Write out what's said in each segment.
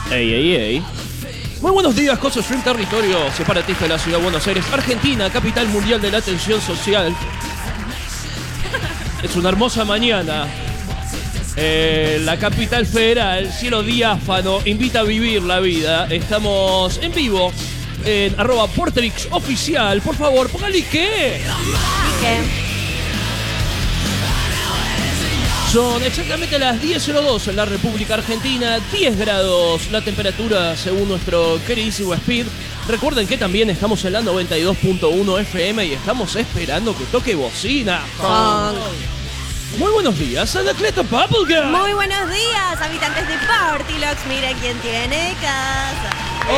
Ey, ey, ey. Muy buenos días, Coso Stream, territorio separatista de la ciudad de Buenos Aires, Argentina, capital mundial de la atención social. Es una hermosa mañana. La capital federal, cielo diáfano, invita a vivir la vida. Estamos en vivo en @Portrix oficial. Por favor, póngale qué. Son exactamente las 10:02 en la República Argentina, 10 grados la temperatura según nuestro queridísimo Speed. Recuerden que también estamos en la 92.1 FM y estamos esperando que toque bocina. Muy buenos días, Anacleto Bubblegum. Muy buenos días, habitantes de Partylocks. Mira quién tiene casa.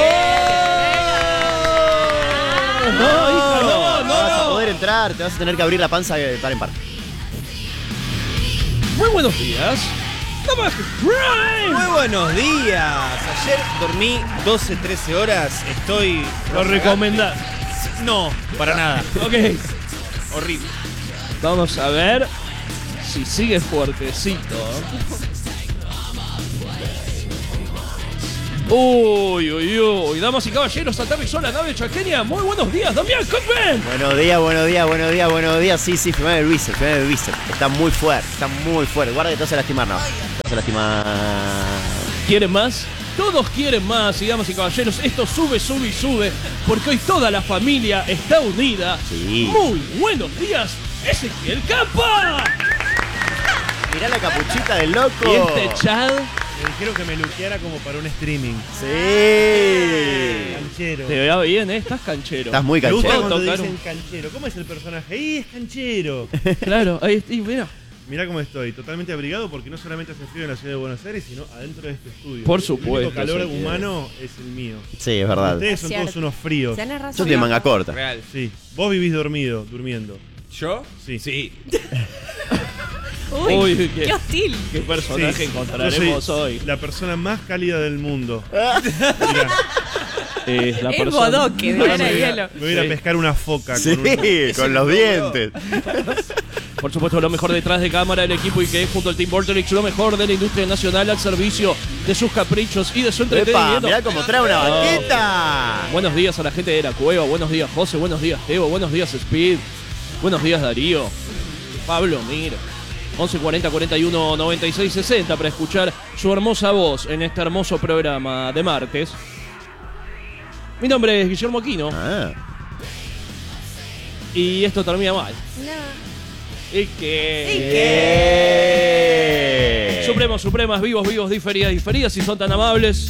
No, hija, no, No vas a no. poder entrar, te vas a tener que abrir la panza de par en par. Muy buenos días. Muy buenos días. Ayer dormí 12, 13 horas. Estoy... Lo recomendás. No, para nada. Ok. Horrible. Vamos a ver si sigue fuertecito. Uy, uy, uy. Damas y caballeros, aterrizó la nave chaqueña. Muy buenos días, Damián Cockman. Buenos días, buenos días, buenos días, buenos días. Sí, firmame el bíceps, firmame el bíceps. Está muy fuerte, está muy fuerte. Guarda que te vas a lastimar, no. Te vas a lastimar. ¿Quieren más? Todos quieren más, y damas y caballeros, esto sube, sube y sube, porque hoy toda la familia está unida. Sí. Muy buenos días, Ezequiel Capa. Mirá la capuchita del loco. Y este Chad. Me dijeron que me luqueara como para un streaming. Sí. Canchero. Te veo bien, ¿eh? Estás canchero. Estás muy Me gusta canchero. cuando tocar dicen canchero. ¿Cómo es el personaje? ¡Ahí es canchero! Claro, ahí está, mira. Mirá cómo estoy, totalmente abrigado porque no solamente hace frío en la ciudad de Buenos Aires, sino adentro de este estudio. Por El supuesto, único calor Ezequiel. humano es el mío. Sí, es verdad. Ustedes son Es todos cierto. unos fríos. Tenés razón. Yo estoy de manga corta. Real. Sí. Vos vivís durmiendo. ¿Yo? Sí. Sí. Uy, qué hostil. qué personaje Sí. encontraremos Yo soy hoy. la persona más cálida del mundo. Mirá, Es la El persona. bodoque de ahora era me voy a- hielo. me voy a ir a Sí. pescar una foca. Sí, con los dientes. Por supuesto, lo mejor detrás de cámara del equipo y que es junto al Team Vortex lo mejor de la industria nacional al servicio de sus caprichos y de su Epa, entretenimiento. mirá cómo trae una banqueta. Buenos días a la gente de la cueva, buenos días José, buenos días Teo, buenos días Speed, buenos días Darío, Pablo, mira. 11 40 41 96 60 para escuchar su hermosa voz en este hermoso programa de martes. Mi nombre es Guillermo Aquino Ah. y esto termina mal. No. ¿Y qué? ¿Qué? Supremas, vivos, diferidas, si son tan amables.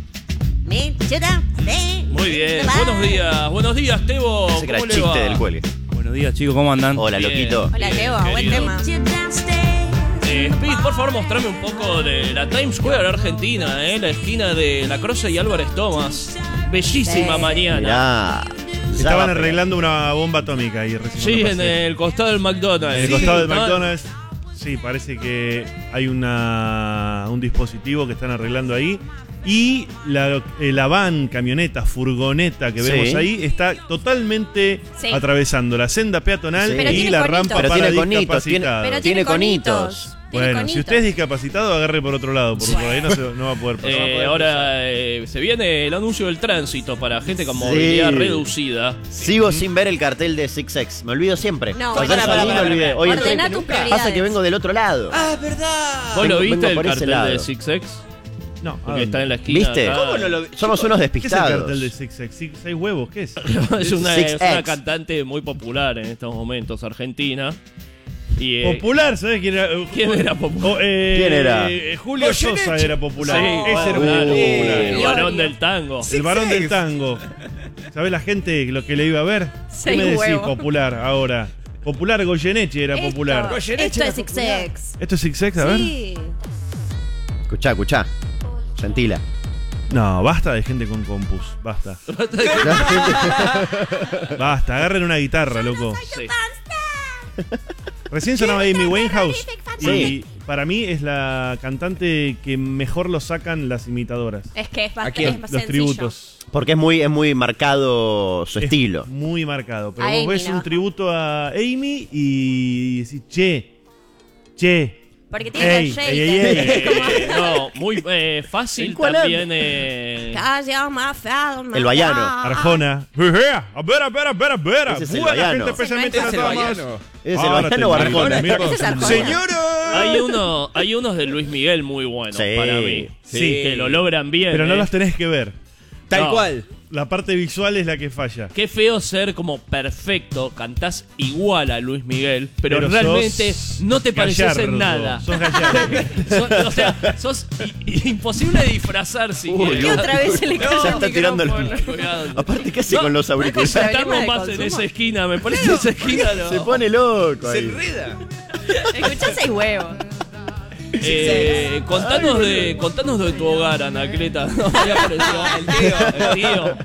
Muy bien, buenos días, Tebo. Ese que era ¿Cómo el le va? chiste del cuelgue. Buenos días, chicos. ¿Cómo andan? Hola, Bien. loquito. Hola, Bien, Teo, buen querido. tema. Speed, por favor, mostrame un poco de la Times Square Argentina, la esquina de La Croce y Álvarez Thomas. Bellísima Sí. mañana. Mirá. Estaban arreglando una bomba atómica ahí recién. Sí, cuando en pasé. el costado del McDonald's. En el Sí, costado del estaban- McDonald's. Sí, parece que hay un dispositivo que están arreglando ahí. Y la van, camioneta, furgoneta que Sí. vemos ahí está totalmente Sí. atravesando la senda peatonal Sí. Pero y tiene la conitos. rampa Pero para tiene conitos, discapacitados. Pero Tiene tiene conitos. Bueno, si usted es discapacitado, agarre por otro lado, porque por ahí no va a poder pasar. Ahora se viene el anuncio del tránsito para gente con movilidad Sí. reducida. Sigo sin ver el cartel de Six X. Me olvido siempre. No, Ayer pará, salí, pará, me olvidé. pará. Hoy Ordena entré. tus Pasa prioridades. que vengo del otro lado. Ah, ¿verdad? ¿Vos lo Vengo viste el por ese cartel lado. de Six X? No, Que está en la esquina. ¿Viste? acá. ¿Cómo no lo vi? Somos unos ¿Qué es el despistados. cartel de Six X? ¿Seis huevos? ¿Qué es? Es una 6X. cantante muy popular en estos momentos, argentina. Y, Popular, ¿sabes quién era? ¿Quién era popular? ¿Quién era? Julio Sosa era popular. Sí, Ese era claro, muy el popular. varón del tango. El varón del tango. ¿Sabés la gente lo que le iba a ver? ¿Qué Seis me decís huevos. popular ahora? Popular Goyeneche era popular. Esto es XX. ¿Esto es Six X? A ver. Sí. Escuchá. Gentila. No, basta de gente con compus. Basta. Basta, agarren una guitarra, loco. Sí. Recién sonaba Amy Winehouse. Sí. Y para mí es la cantante que mejor lo sacan las imitadoras. Es que es ¿A bastante quién? más Los sencillo. tributos. Porque es muy marcado su estilo. Es muy marcado. Pero A vos Amy, ves ¿no? un tributo a Amy y decís, che. Porque tiene Ey, los ey, shaders. ey, ey. No, muy fácil ¿En cuál también. El Baiano. Arjona. A ver. Ese es el Buena Baiano. gente, especialmente Ese las no es el damas. Baiano. ¿Es el Ahora Baiano o te digo. Arjona? Mira, Ese es Arjona. ¡Señora! Hay unos de Luis Miguel muy buenos Sí. para mí. Sí. Que lo logran bien. Pero no las tenés que ver. Tal No. cual. La parte visual es la que falla. Qué feo ser como perfecto, cantás igual a Luis Miguel, pero Pero realmente sos no te pareces gallardo, en nada. Sos gallardo. O sea, sos imposible de disfrazar si quieres. Y otra vez se le cayó Ya el está tirando el... micrófono. Aparte, ¿qué hace No, con los auriculares? problema Estamos de más en consumo. esa esquina, me parece esa esquina no. Se pone loco Se ahí. enreda. Escuchá 6 huevos. Contanos de tu hogar, Anacleta. No, ahí apareció el tío.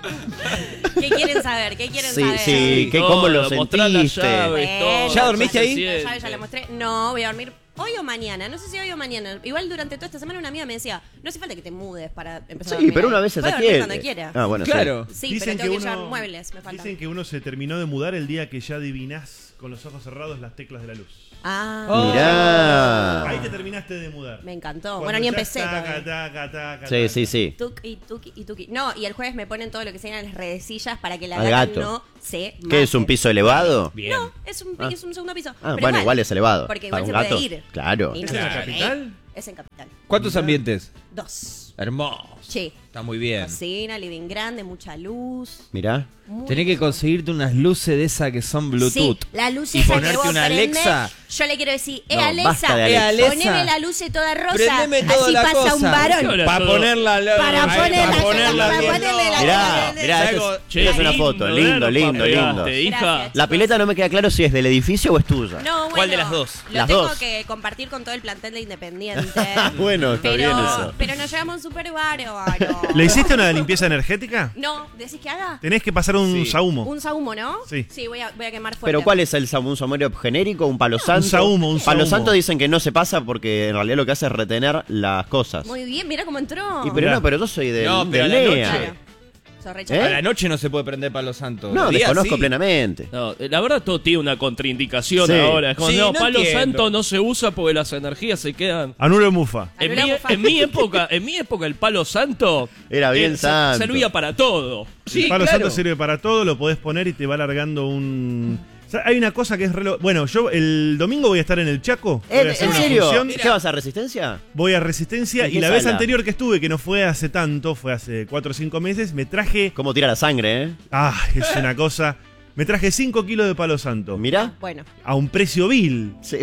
¿Qué quieren saber? ¿Qué quieren Sí, saber? sí. ¿Qué, cómo lo Mostrar las sentiste? llaves, Bueno, todo, ¿Ya dormiste cómo se ahí? siente. Ya la mostré. No, voy a dormir hoy o mañana. No sé si hoy o mañana. Igual durante toda esta semana una amiga me decía, no hace falta que te mudes para empezar a Sí, dormir pero ahí. una vez Puedo está dormir quiere. cuando quiera. Ah, bueno, Claro. Sí, pero tengo que llevar muebles, me faltan. Dicen que uno se terminó de mudar el día que ya adivinás con los ojos cerrados las teclas de la luz. Ah, sí. Mirá. Ahí te terminaste de mudar. me encantó. Cuando Bueno, ni ya empecé taca, todavía. taca, Sí, sí, sí. Tuki, tuki y tuki. No, y el jueves me ponen todo lo que sean las redecillas para que la Al gata gato. no se ¿Qué es un mate. piso elevado? Bien. No, es un segundo piso. Ah, Pero bueno, igual es elevado. Porque Para igual un se puede gato. ir. Claro. Y no ¿Es se en la puede ir. capital? Es en capital. ¿Cuántos ambientes? 2. Hermoso. Sí. Está muy bien. Cocina, living grande, mucha luz. Mirá. Muy Tenés que conseguirte unas luces de esas que son Bluetooth. Sí, la luz Y esa que ponerte vos una prendés, Alexa. yo le quiero decir, No, Alexa, basta de Alexa. poneme la luz toda rosa, Prendeme toda así la pasa cosa. un ¿Qué varón. hora? Para ponerla Para ponerla bien. Mirá, mirá, Salgo- esta es una foto. Lindo, lindo, lindo. Hija. Gracias. La pileta no me queda claro si es del edificio o es tuya. No, bueno, ¿Cuál de las dos? Lo Las tengo dos. que compartir con todo el plantel de Independiente. Bueno, está bien pero, eso. pero nos llevamos súper bárbaro. ¿Le hiciste una limpieza energética? No, ¿decís que haga? Tenés que pasar un Sí. sahumo. Un sahumo, ¿no? Sí. Sí, voy a quemar fuerte. Pero ¿cuál es el un sumario genérico? ¿Un palo santo? sahumo, un Palo sahumo. santo dicen que no se pasa porque en realidad lo que hace es retener las cosas. Muy bien, mira cómo entró. Y pero Mirá. no, pero yo soy del, No, pero del a la NEA. noche. Claro. Sos re ¿Eh? chaval. A la noche no se puede prender palo santo. No, De día desconozco sí. plenamente. No, la verdad todo tiene una contraindicación Sí. ahora. Es como, Sí, no, no palo entiendo. santo no se usa porque las energías se quedan. Anulo mufa. En Anulamos mi, fácil. en mi época el palo santo Era bien santo. servía para todo. Sí, el palo claro. santo sirve para todo, lo podés poner y te va alargando un... O sea, hay una cosa que es re... Bueno, yo el domingo voy a estar en el Chaco. Voy a ¿En hacer una serio? función. ¿Qué vas a Resistencia? Voy a Resistencia ¿En y qué la vez sala? anterior que estuve, que no fue hace tanto, fue hace 4 o 5 meses, me traje... ¿Cómo tira la sangre, eh? Ah, es una cosa... Me traje 5 kilos de palo santo. Mirá. Bueno, A un precio vil. Sí.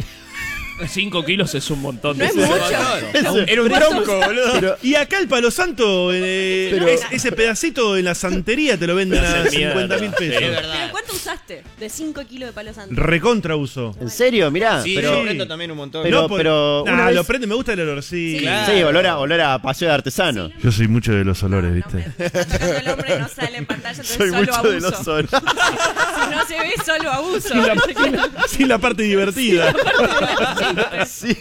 5 kilos es un montón. no es de mucho. Era un tronco, boludo. Pero, Y acá el palo santo, Pero- ese pedacito en la santería te lo venden a Hacen mierda. 50.000 pesos. Sí, es ¿Pero cuánto usaste de 5 kilos de palo santo? Recontra uso. ¿en serio? Mirá. Sí, pero, yo prendo también un montón. Pero- nah, una vez- lo prende, me gusta el olor, sí. Sí. Claro. Sí, olor a paseo de artesano. Yo soy mucho de los olores, No, ¿viste? me está tocando el hombre, no sale en pantalla, entonces Soy solo mucho abuso. de los olores. Si no se ve, solo abuso. Sin la parte divertida. Sí.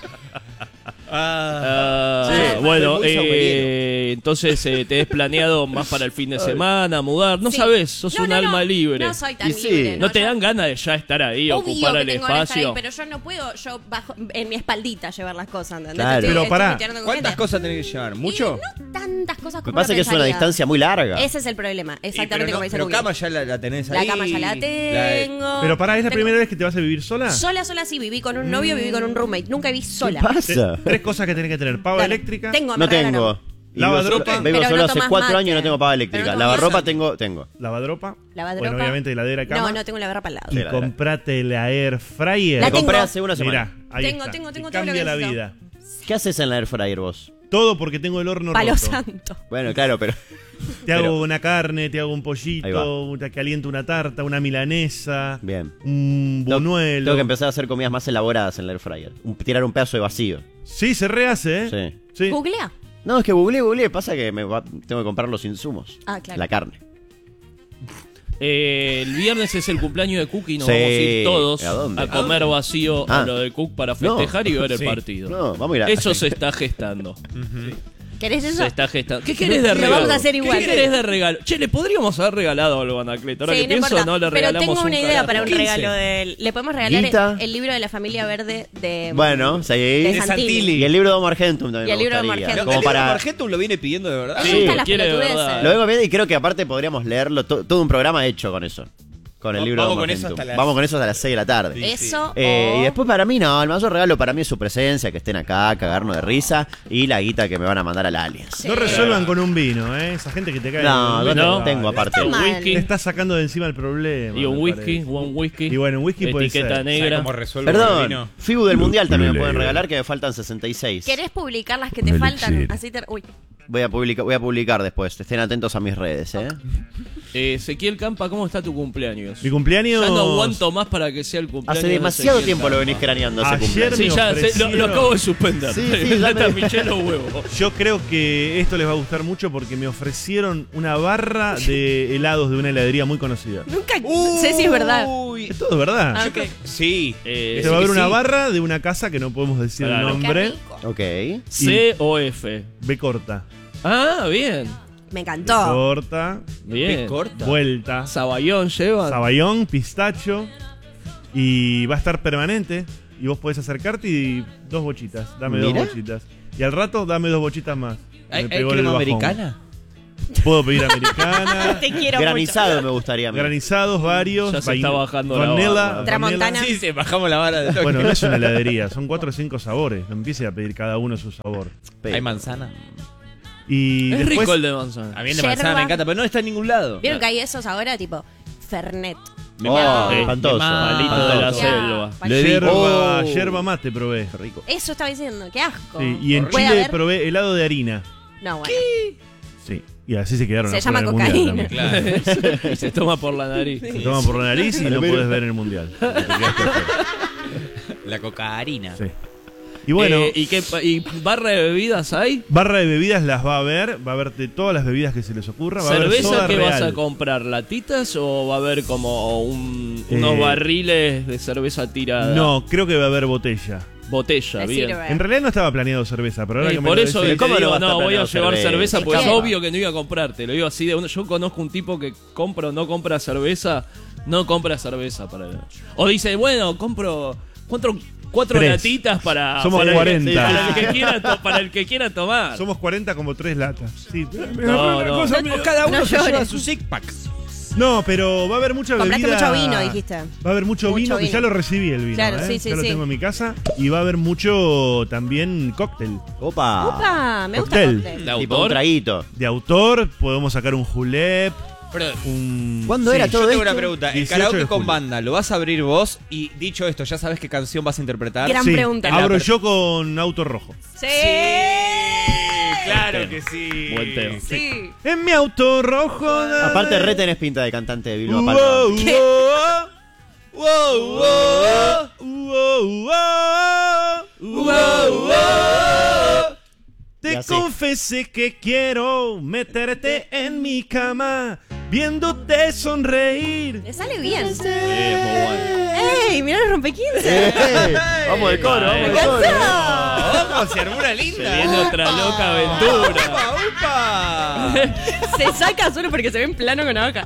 Ah, bueno, muy entonces tenés planeado más para el fin de semana, mudar. No sabés, sos un alma libre. No soy tan Y sí. libre. ¿No te yo- dan ganas de ya estar ahí, Obvio ocupar que el tengo ganas de estar ahí, espacio? pero yo no puedo, yo bajo en mi espaldita llevar las cosas, ¿entendés? Claro. Estoy- Pero estoy pará, metiendo con ¿Cuántas gente. cosas tenés que llevar? ¿Mucho? Y no tantas cosas como Me pasa uno que es una pensaría. distancia muy larga. Ese es el problema, exactamente como dice Pero Google. cama ya la tenés La ahí. cama ya la tengo. Pero pará, ¿es la Tengo- primera vez que te vas a vivir sola? Sola sí, viví con un novio, viví con un roommate, nunca viví ¿Qué sola. pasa? 3 cosas que tenés que tener. Pava Dale. eléctrica. Tengo, en No verdad, tengo. Y Lavarropa. Vengo Pero solo no hace tomás 4 mate. años y no tengo pava Pero eléctrica. no Lavarropa tomás tengo. Lavadropa. Lavadropa. Bueno, obviamente heladera, cama. No, no tengo la barra al lado. Y Sí, la heladera. comprate la air fryer. La La compré tengo. hace una semana. Mirá, ahí Tengo, está. tengo Te todo lo cambia que la necesito. vida. ¿Qué haces en la air fryer vos? Todo porque tengo el horno Palo roto. santo. Bueno, claro, pero Te hago Pero- una carne, te hago un Ahí pollito, te caliento una tarta, una milanesa, bien. un Tengo- buñuelo. Tengo que empezar a hacer comidas más elaboradas en la air fryer. Tirar un pedazo de vacío. Sí, se rehace, ¿eh? Sí. Sí. Googlea. No, es que googleé. Pasa que tengo que comprar los insumos. Ah, claro. La carne. El viernes es el cumpleaños de Cook y nos Sí. vamos a ir todos ¿A dónde? comer vacío Ah. a lo de Cook para festejar y ver el Sí. partido. No, vamos a ir a... Eso se está gestando. Sí. ¿Querés eso? Se está gestando. ¿Qué querés de Lo regalo? vamos a hacer igual. ¿Qué querés de regalo? Che, le podríamos haber regalado algo a Anacleto. Ahora Sí, que no pienso, importa. no le Pero regalamos tengo una idea carajo. para un 15. regalo de él. Le podemos regalar Guita. el libro de la familia verde de... Bueno, sí. de Santilli. Y el libro de Homo Argentum también. Y el me libro de gustaría. Homo Argentum. Como ¿El para. Argentum lo viene pidiendo de verdad? Sí, Sí, están las quiere de pelotudeces. verdad. Lo vengo viendo y creo que aparte podríamos leerlo todo un programa hecho con eso. Con el libro de Vamos Homo con eso Argentum. hasta las- Vamos con eso hasta las 6 de la tarde. Eso Y después para mí no, el mayor regalo para mí es su presencia, que estén acá, cagarnos de risa y la guita que me van a mandar al alias. No resuelvan con un vino, ¿eh? Esa gente que te cae. No, con un no vino, tengo dale. aparte. está mal. Whisky. Te estás sacando de encima el problema. Y un me whisky, parece. un whisky. Y bueno, un whisky puede etiqueta ser. ¿Sabes negra. cómo resuelvo con el Perdón, vino? FIBU del Mundial también me pueden regalar, que me faltan 66. ¿Querés publicar las que te faltan? Así te... Uy. Voy a publicar después, estén atentos a mis redes, ¿eh? Ezequiel Campa, ¿cómo está tu cumpleaños? Mi cumpleaños. Ya no aguanto más para que sea el cumpleaños. Hace de demasiado Ezequiel tiempo lo Campa. venís craneando ese Ayer cumpleaños. Sí, me ya ofrecieron- lo acabo de suspender. Sí, sí, ya Nata me- Michelo huevo. Yo creo que esto les va a gustar mucho porque me ofrecieron una barra de helados de una heladería muy conocida. Nunca sé si es verdad. Uy. Es todo verdad. Ah, ok. Sí. Eh, Se va a ver que una sí. barra de una casa que no podemos decir Claro. el nombre. Qué rico. Ok. C o F. B corta. Ah, bien. Me B encantó. corta. Bien. corta. Vuelta. Sabayón lleva. Saballón, pistacho. Y va a estar permanente. Y vos podés acercarte y 2 bochitas. Dame Mira. 2 bochitas. Y al rato dame 2 bochitas más. ¿Hay Me pegó el crema bajón. americana? Puedo pedir americana. Te quiero Granizado me gustaría a mí. Granizados varios. Ya se está bajando la vanilla, barra. Tramontana. Sí, sí, bajamos la vara de toque. Bueno, no es una heladería, son 4 o 5 sabores. No empiece a pedir cada uno su sabor. ¿Hay manzana? Y Es después, rico el de manzana. A mí el de Yerba. manzana me encanta, pero no está en ningún lado. ¿Vieron que hay esos ahora? Tipo, Fernet. Oh, Sí. espantoso. Palito de la Espantoso. selva. Lo he visto. Oh. yerba mate probé. Rico. Eso estaba diciendo, qué asco. Sí, y en ¿Puede Chile haber? probé helado de harina. No, bueno. Sí. Y así se quedaron Se afuera llama del mundial cocaína. también. Claro. Y se toma por la nariz. Se toma por la nariz y no puedes ver en el mundial. Te quedaste afuera. La cocaína. Sí. Y bueno, ¿Y barra de bebidas hay? barra de bebidas las va a haber de todas las bebidas que se les ocurra. Va a haber ¿Cerveza soda que vas a real. comprar? ¿Latitas o va a haber como unos barriles de cerveza tirada? No, creo que va a haber botella. Botella, Me bien. sirve. En realidad no estaba planeado cerveza, pero ahora que me Por lo eso decís- te ¿cómo no digo, va a estar no, voy a planeado llevar cerveza? cerveza, pues es Claro. obvio que no iba a comprarte. Lo digo así de uno. Yo conozco un tipo que compra o no compra cerveza, no compra cerveza para. O dice, bueno, compro 4 Tres. latitas para. Somos para 40. para el que quiera tomar. Somos 40 como 3 latas. Sí. No, no. Cada uno No se lleva llores. su six pack. No, pero va a haber mucha Compraste bebida. mucho vino, dijiste. Va a haber mucho, Mucho vino, que vino. ya lo recibí el vino. Claro, sí, sí, ya lo sí. tengo en mi casa. Y va a haber mucho también cóctel. Opa. Opa, me gusta Cóctel. el cóctel. ¿De Tipo un autor? traguito. De autor, podemos sacar un julep, Pero un... ¿Cuándo Sí, era yo todo tengo esto? una pregunta. El 18 karaoke de con julio. banda, ¿lo vas a abrir vos? Y dicho esto, ¿ya sabes qué canción vas a interpretar? Gran Sí, pregunta. abro yo con auto rojo. Sí. Claro Buen que sí. Buen tema. Sí. En mi auto rojo. Aparte, re tenés pinta de cantante de Vilma Wow, Palma. wow, wow, wow, wow. Y Te así. confesé que quiero meterte en mi cama, viéndote sonreír. Le sale bien. Muy bueno. ¡Ey! Mirá los rompequince. Vamos de coro, vamos de ¡Me coro. encantó! Vamos, se armó una Se linda. viene otra loca aventura. ¡Upa! Se saca solo porque se ve en plano con la boca.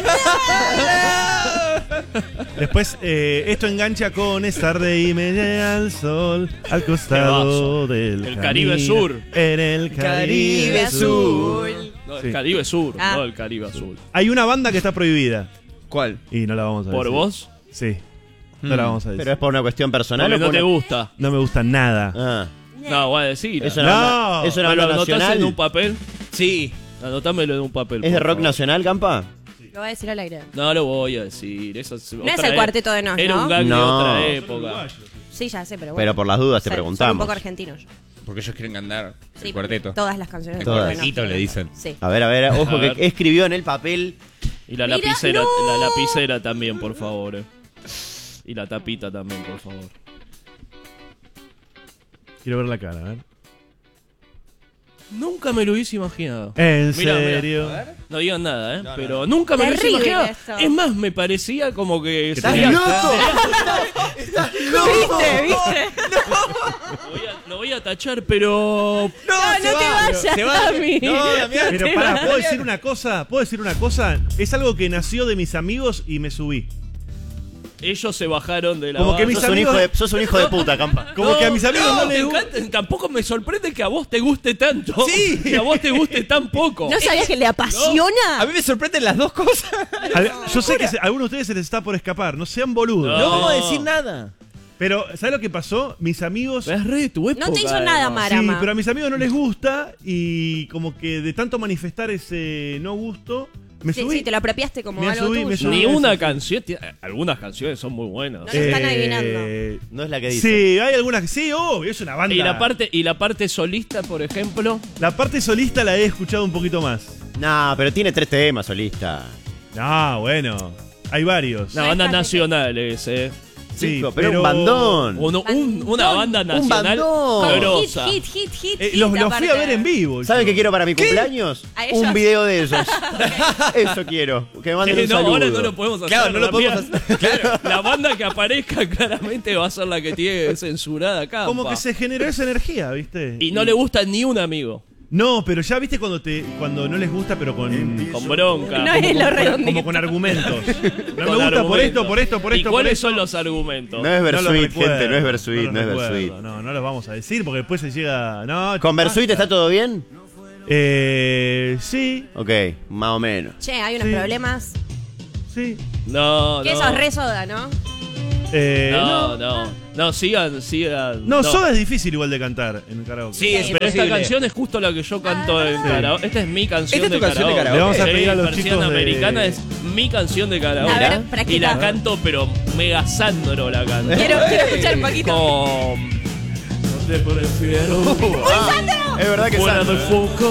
Después, esto engancha con Es tarde y me llega el sol al costado del El Caribe camino. Sur. En el Caribe Caribe Sur. No, Sí. el Caribe Sur, Ah. no el Caribe Azul. Hay una banda que está prohibida ¿Cuál? y no la vamos a decir. ¿Por vos? Sí, no la vamos a decir. Pero es por una cuestión personal Porque o no por te una- gusta. No me gusta nada. Ah, No, voy a decir. ¿es una No, banda, ¿es una Pero banda anotás nacional? en un papel. Sí. Anotámelo en un papel. ¿Es de por rock favor. nacional, Campa? Lo voy a decir al aire. No lo voy a decir. Eso es No es el Cuarteto de Nos, Era ¿no? un gag de No. otra época. Sí, ya sé, pero bueno. Pero por las dudas te Son un preguntamos. poco argentinos. Porque ellos quieren cantar Sí, el cuarteto. Todas las canciones del Todas. Cuarteto de Nos. Cuartetito le dicen. Sí. A ver, ojo A ver. que escribió en el papel. Y la Mira, lapicera, no. la lapicera también, por favor. Y la tapita también, por favor. Quiero ver la cara, a ver. Nunca me lo hubiese imaginado. ¿En Mirá, mirá. serio? No digan nada, ¿eh? Pero nunca me lo hubiese Terrible imaginado. esto. Es más, me parecía como que... ¿Estás sería- loco? ¿Viste? ¿Viste? Lo voy a tachar, pero... No te vayas, Se va. Dami. No, Damián. Pero pará, ¿puedo decir una cosa? ¿Puedo decir una cosa? Es algo que nació de mis amigos y me subí. Ellos se bajaron de la Como que barra. mis Sos un hijo de puta, Campa. Como que a mis amigos no me les gusta. encanta. Tampoco me sorprende que a vos te guste tanto. Sí. Que a vos te guste tan poco. ¿No sabías que le apasiona? A mí me sorprenden las dos cosas. Yo sé que a algunos de ustedes se les está por escapar, no sean boludos. No vamos a decir nada. Pero, ¿sabes lo que pasó? Mis amigos... Es re tu época. No te hizo nada, además. Sí, Marama. pero a mis amigos no les gusta y como que de tanto manifestar ese no gusto, me subí. Sí, te lo apropiaste como Me algo subí, tuyo. me subí. Ni una canción. Algunas canciones son muy buenas. No lo están adivinando. No es la que dice. Sí, hay algunas que sí, obvio, es una banda. Y la parte solista, por ejemplo. La parte solista la he escuchado un poquito más. Nah, pero tiene 3 temas, solista. Ah, bueno, hay varios. Una banda nacional ese. Sí, Chico, pero un bandón. Una banda nacional bandón. grosa. Hit. Los fui aparte. a ver en vivo. ¿Saben yo. qué quiero para mi cumpleaños? ¿A ellos? Un video de esos. Eso quiero. Que me manden un No, saludo. ahora no lo podemos hacer. Claro, no lo podemos Damián. hacer. Claro. La banda que aparezca claramente va a ser la que tiene censurada acá. Como que se generó esa energía, ¿viste? Y no le gusta ni un amigo. No, pero ya viste cuando no les gusta, pero con Bronca. No es lo redondito. como con argumentos. No me Con gusta argumentos. por esto, por esto, por ¿Y esto. cuáles por son esto. los argumentos? No es No los Versuit, recuerdo, gente, no es Versuit, no es los Versuit. recuerdo. No los vamos a decir porque después se llega. No, ¿Con Versuit está todo bien? Sí, Ok, más o menos. Che, hay unos Sí. problemas. sí. No, Que no. eso es re soda, ¿no? No, sigan. No, Soda es difícil igual de cantar en karaoke. Sí, es Pero esta imposible. canción es justo la que yo canto en Sí. karaoke. Esta es mi canción, ¿Esta es tu de, canción de karaoke. karaoke? Le vamos a Sí, pedir a los versión chicos de- americana es mi canción de karaoke. A ver, y practica. la canto, pero mega Sandro la canto. Quiero escuchar un poquito. Con... No te prefiero. Es verdad que Fuera Sandro, de foco.